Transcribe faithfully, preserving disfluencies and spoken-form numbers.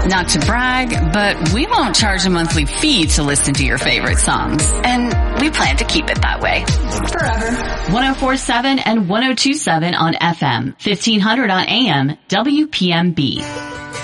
Not to brag, but we won't charge a monthly fee to listen to your favorite songs. And we plan to keep it that way. Forever. one oh four point seven and one oh two point seven on F M, fifteen hundred on A M, W P M B.